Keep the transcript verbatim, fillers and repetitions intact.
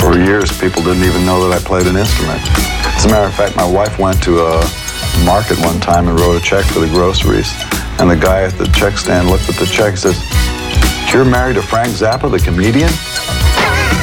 For years, people didn't even know that I played an instrument. As a matter of fact, my wife went to a market one time and wrote a check for the groceries. And the guy at the check stand looked at the check and says, "You're married to Frank Zappa, the comedian?"